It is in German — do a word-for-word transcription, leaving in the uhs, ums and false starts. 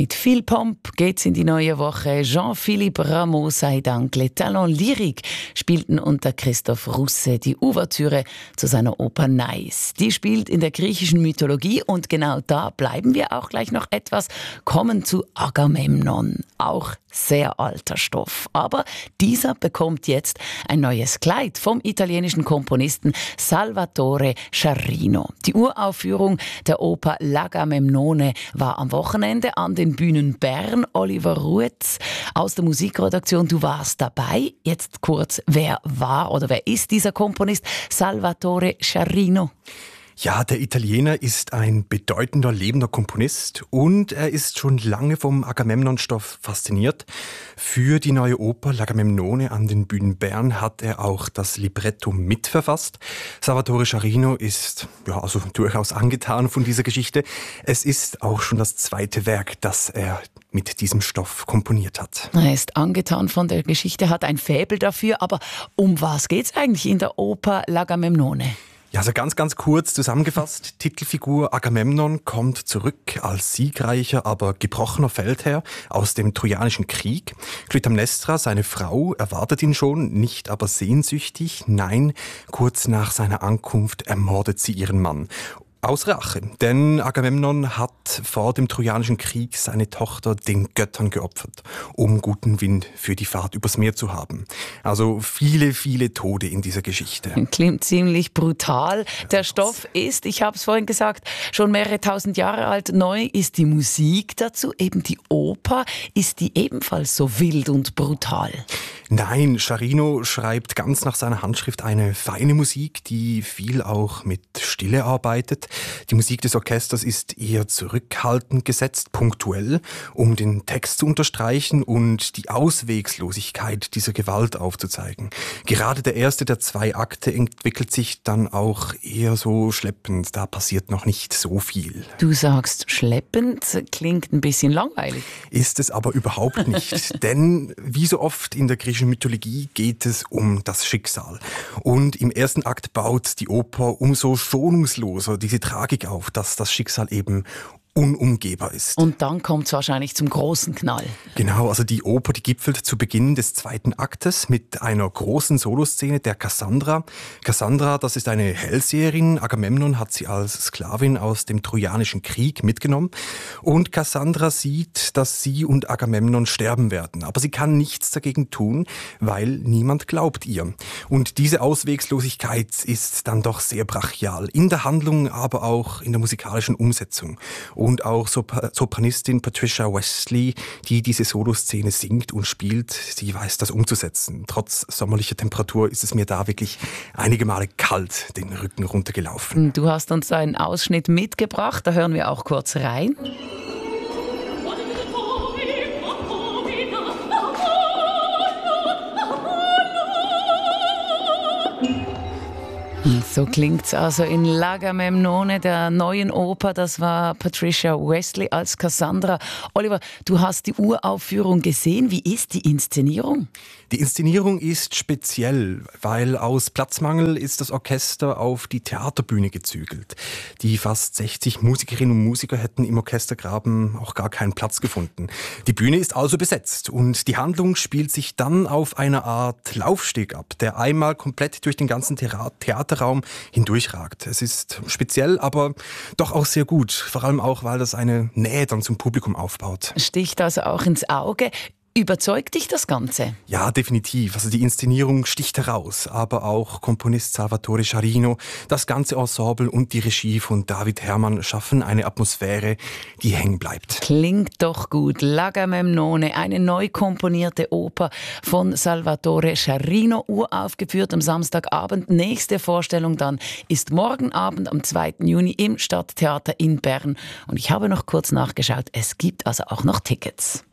Mit viel Pomp geht's in die neue Woche. Jean-Philippe Rameau sei Dank, Les Talents Lyriques spielten unter Christoph Russe die Ouvertüre zu seiner Oper Nais. Die spielt in der griechischen Mythologie und genau da bleiben wir auch gleich noch etwas. Kommen zu Agamemnon. Auch sehr alter Stoff. Aber dieser bekommt jetzt ein neues Kleid vom italienischen Komponisten Salvatore Sciarrino. Die Uraufführung der Oper L'Agamemnone war am Wochenende an den Bühnen Bern. Oliver Ruetz aus der Musikredaktion, du warst dabei. Jetzt kurz, wer war oder wer ist dieser Komponist Salvatore Sciarrino? Ja, der Italiener ist ein bedeutender, lebender Komponist und er ist schon lange vom Agamemnon-Stoff fasziniert. Für die neue Oper L'Agamemnone an den Bühnen Bern hat er auch das Libretto mitverfasst. Salvatore Sciarrino ist ja also durchaus angetan von dieser Geschichte. Es ist auch schon das zweite Werk, das er mit diesem Stoff komponiert hat. Er ist angetan von der Geschichte, hat ein Faible dafür, aber um was geht's eigentlich in der Oper L'Agamemnone? Ja, also ganz, ganz kurz zusammengefasst. Titelfigur Agamemnon kommt zurück als siegreicher, aber gebrochener Feldherr aus dem Trojanischen Krieg. Clytemnestra, seine Frau, erwartet ihn schon, nicht aber sehnsüchtig. Nein, kurz nach seiner Ankunft ermordet sie ihren Mann. Aus Rache, denn Agamemnon hat vor dem Trojanischen Krieg seine Tochter den Göttern geopfert, um guten Wind für die Fahrt übers Meer zu haben. Also viele, viele Tode in dieser Geschichte. Klingt ziemlich brutal. Der Stoff ist, ich habe es vorhin gesagt, schon mehrere tausend Jahre alt. Neu ist die Musik dazu, eben die Oper. Ist die ebenfalls so wild und brutal? Nein, Sciarrino schreibt ganz nach seiner Handschrift eine feine Musik, die viel auch mit Stille arbeitet. Die Musik des Orchesters ist eher zurückhaltend gesetzt, punktuell, um den Text zu unterstreichen und die Auswegslosigkeit dieser Gewalt aufzuzeigen. Gerade der erste der zwei Akte entwickelt sich dann auch eher so schleppend. Da passiert noch nicht so viel. Du sagst schleppend, klingt ein bisschen langweilig. Ist es aber überhaupt nicht, denn wie so oft in der griechischen Mythologie geht es um das Schicksal. Und im ersten Akt baut die Oper umso schonungsloser diese Tragik auf, dass das Schicksal eben unumgehbar ist. Und dann kommt es wahrscheinlich zum großen Knall. Genau, also die Oper, die gipfelt zu Beginn des zweiten Aktes mit einer großen Soloszene der Kassandra. Kassandra, das ist eine Hellseherin. Agamemnon hat sie als Sklavin aus dem Trojanischen Krieg mitgenommen. Und Kassandra sieht, dass sie und Agamemnon sterben werden. Aber sie kann nichts dagegen tun, weil niemand glaubt ihr. Und diese Auswegslosigkeit ist dann doch sehr brachial. In der Handlung, aber auch in der musikalischen Umsetzung. Und auch Sopranistin Patricia Wesley, die diese Soloszene singt und spielt, sie weiß das umzusetzen. Trotz sommerlicher Temperatur ist es mir da wirklich einige Male kalt den Rücken runtergelaufen. Du hast uns einen Ausschnitt mitgebracht, da hören wir auch kurz rein. So klingt's also in L'Agamemnone, der neuen Oper. Das war Patricia Wesley als Cassandra. Oliver, du hast die Uraufführung gesehen. Wie ist die Inszenierung? Die Inszenierung ist speziell, weil aus Platzmangel ist das Orchester auf die Theaterbühne gezügelt. Die fast sechzig Musikerinnen und Musiker hätten im Orchestergraben auch gar keinen Platz gefunden. Die Bühne ist also besetzt und die Handlung spielt sich dann auf einer Art Laufsteg ab, der einmal komplett durch den ganzen Theaterraum hindurchragt. Es ist speziell, aber doch auch sehr gut. Vor allem auch, weil das eine Nähe dann zum Publikum aufbaut. Sticht also auch ins Auge. Überzeugt dich das Ganze? Ja, definitiv. Also die Inszenierung sticht heraus, aber auch Komponist Salvatore Sciarrino, das ganze Ensemble und die Regie von David Herrmann schaffen eine Atmosphäre, die hängen bleibt. Klingt doch gut. L'Agamemnone, eine neu komponierte Oper von Salvatore Sciarrino, uraufgeführt am Samstagabend. Nächste Vorstellung dann ist morgen Abend am zweiten Juni im Stadttheater in Bern. Und ich habe noch kurz nachgeschaut, es gibt also auch noch Tickets.